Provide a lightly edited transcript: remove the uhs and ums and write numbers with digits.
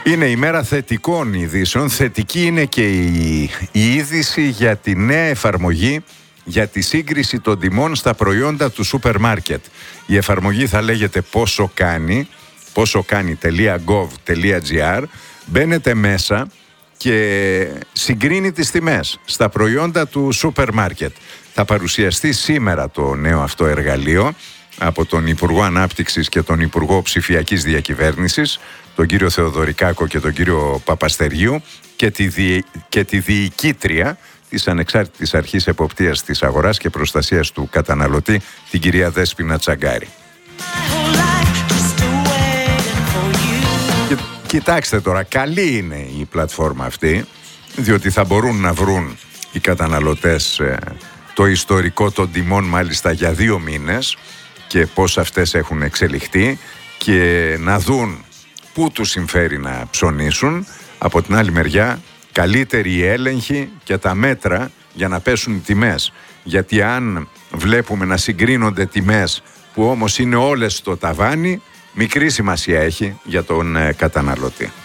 Είναι η μέρα θετικών ειδήσεων. Θετική είναι και η είδηση για τη νέα εφαρμογή για τη σύγκριση των τιμών στα προϊόντα του σούπερ μάρκετ. Η εφαρμογή θα λέγεται ποσοκάνει.gov.gr. Μπαίνετε μέσα και συγκρίνει τις τιμές στα προϊόντα του σούπερ μάρκετ. Θα παρουσιαστεί σήμερα το νέο αυτό εργαλείο από τον Υπουργό Ανάπτυξης και τον Υπουργό Ψηφιακής Διακυβέρνησης, τον κύριο Θεοδωρικάκο και τον κύριο Παπαστεργίου, και τη διοικήτρια της Ανεξάρτητης Αρχής Εποπτείας της Αγοράς και Προστασίας του Καταναλωτή, την κυρία Δέσποινα Τσαγκάρη. Κοιτάξτε τώρα, καλή είναι η πλατφόρμα αυτή, διότι θα μπορούν να βρουν οι καταναλωτές το ιστορικό των τιμών μάλιστα για 2 μήνες και πώς αυτές έχουν εξελιχθεί και να δουν πού τους συμφέρει να ψωνίσουν. Από την άλλη μεριά, καλύτερη έλεγχη και τα μέτρα για να πέσουν οι τιμές. Γιατί αν βλέπουμε να συγκρίνονται τιμές που όμως είναι όλες στο ταβάνι, μικρή σημασία έχει για τον καταναλωτή.